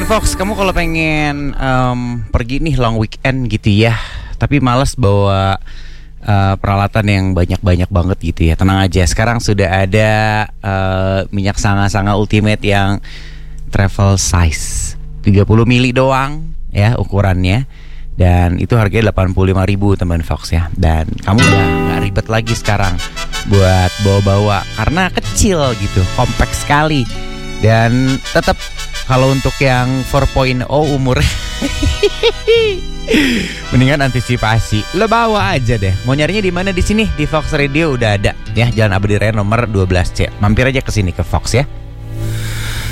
Teman Fox, kamu kalau pengen pergi nih long weekend gitu ya, tapi malas bawa peralatan yang banyak-banyak banget gitu ya, tenang aja. Sekarang sudah ada minyak sanga-sanga ultimate yang travel size 30 mili doang ya ukurannya. Dan itu harganya 85.000 teman Fox ya. Dan kamu udah gak ribet lagi sekarang buat bawa-bawa karena kecil gitu, compact sekali. Dan tetap kalau untuk yang 4.0 umur mendingan antisipasi. Lo bawa aja deh. Mau nyarinya di mana di sini? Di Fox Radio udah ada ya, Jalan Abadi Raya nomor 12C. Mampir aja ke sini ke Fox ya.